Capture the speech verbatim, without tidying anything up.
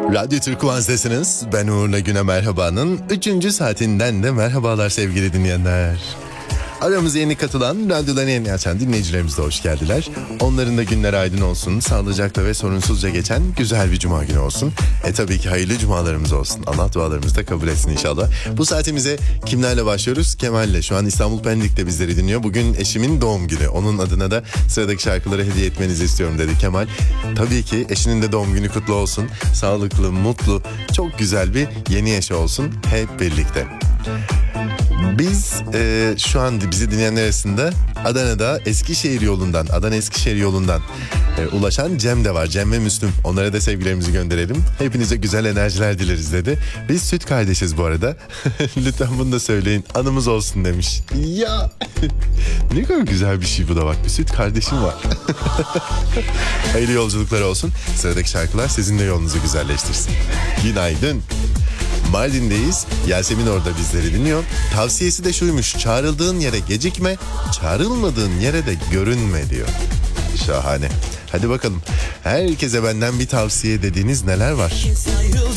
Radyo Türk Kuvans'tasınız. Ben Uğur'la Güne Merhaba'nın üçüncü saatinden de merhabalar sevgili dinleyenler. Aramıza yeni katılan, radyolarını yeni açan dinleyicilerimiz de hoş geldiler. Onların da günleri aydın olsun, sağlıcakla ve sorunsuzca geçen güzel bir cuma günü olsun. E tabii ki hayırlı cumalarımız olsun. Allah dualarımızı da kabul etsin inşallah. Bu saatimize kimlerle başlıyoruz? Kemal'le. Şu an İstanbul Pendik'te bizleri dinliyor. Bugün eşimin doğum günü. Onun adına da sıradaki şarkıları hediye etmenizi istiyorum dedi Kemal. Tabii ki eşinin de doğum günü kutlu olsun. Sağlıklı, mutlu, çok güzel bir yeni yaşı olsun hep birlikte. Biz e, şu an bizi dinleyenler arasında Adana'da Eskişehir yolundan, Adana Eskişehir yolundan e, ulaşan Cem de var. Cem ve Müslüm. Onlara da sevgilerimizi gönderelim. Hepinize güzel enerjiler dileriz dedi. Biz süt kardeşiz bu arada. Lütfen bunu da söyleyin. Anımız olsun demiş. Ya ne kadar güzel bir şey bu da, bak. Bir süt kardeşim var. Hayırlı yolculuklar olsun. Sıradaki şarkılar sizin de yolunuzu güzelleştirsin. Günaydın. Mardin'deyiz. Yasemin orada bizleri dinliyor. Tavsiyesi de şuymuş: çağrıldığın yere gecikme, çağrılmadığın yere de görünme diyor. Şahane. Hadi bakalım. Herkese benden bir tavsiye dediğiniz neler var?